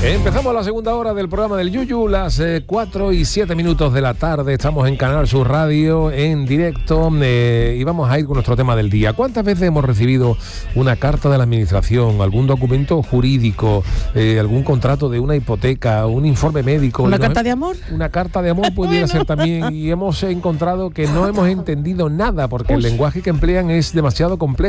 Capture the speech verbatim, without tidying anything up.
Empezamos la segunda hora del programa del Yuyu, las eh, cuatro y siete minutos de la tarde. Estamos en Canal Sur Radio, en directo, eh, y vamos a ir con nuestro tema del día. ¿Cuántas veces hemos recibido una carta de la administración, algún documento jurídico, eh, algún contrato de una hipoteca, un informe médico? ¿Una nos, carta de amor? Una carta de amor pudiera ser también, y hemos encontrado que no hemos entendido nada, porque Uy. el lenguaje que emplean es demasiado complejo.